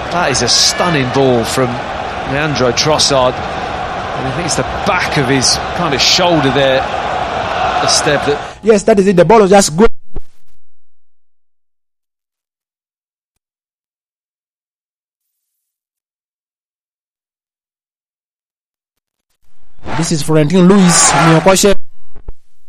That is a stunning ball from Leandro Trossard. And I think it's the back of his kind of shoulder there, the step that... Yes, that is it. The ball was just good. This is Florentino Luis Nyokoshe.